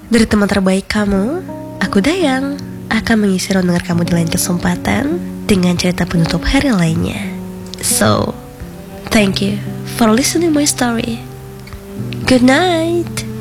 Dari teman terbaik kamu, aku Dayang akan mengisi ruang dengar kamu di lain kesempatan dengan cerita penutup hari lainnya. So, thank you for listening my story. Good night.